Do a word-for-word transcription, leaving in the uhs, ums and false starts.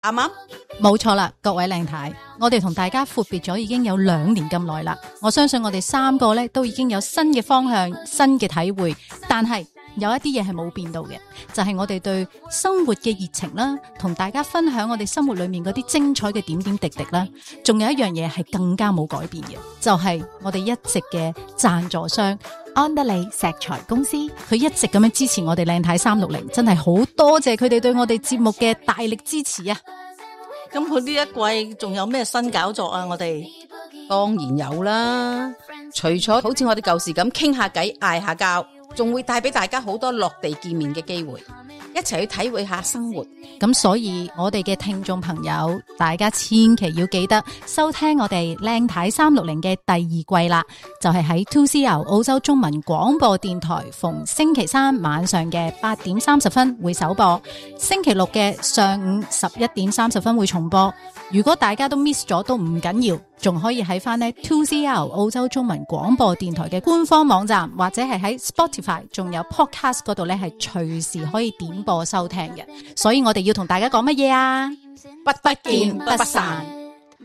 啱啱？ 冇錯啦，各位靚太，我哋同大家闊別咗已經有兩年咁耐啦。我相信我哋三個咧都已經有新嘅方向、新嘅體會，但係有一啲嘢係冇變到嘅，就係我哋對生活嘅熱情啦，同大家分享我哋生活裏面嗰啲精彩嘅點點滴滴啦。仲有一樣嘢係更加冇改變嘅，就係我哋一直嘅贊助商安德利石材公司，佢一直咁樣支持我哋靚太三六零，真係好多謝佢哋對我哋節目嘅大力支持啊！ 咁佢呢一季仲有咩新搞作啊？我哋當然有啦，除咗好似我哋舊時咁傾下偈、嗌下交，仲會帶俾大家好多落地見面嘅機會，一齊去體會下生活。 咁所以我哋嘅聽眾朋友，大家千祈要記得收聽我哋靚太三六零嘅第二季啦，就係喺 two C R 澳洲中文廣播電台逢星期三晚上嘅八點三十分會首播，星期六嘅上午十一點三十分會重播。如果大家都 miss 咗都唔緊要，仲可以喺翻呢 two C R 澳洲中文廣播電台嘅官方網站，或者係喺 Spotify 仲有 Podcast 嗰度呢，係隨時可以點播收聽嘅。所以我哋要同大家講乜嘢啊？ 不不見不散。